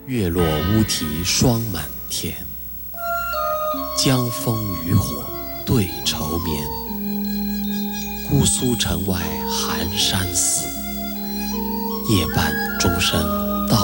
月落乌啼霜满天，江枫渔火对愁眠。姑苏城外寒山寺，夜半钟声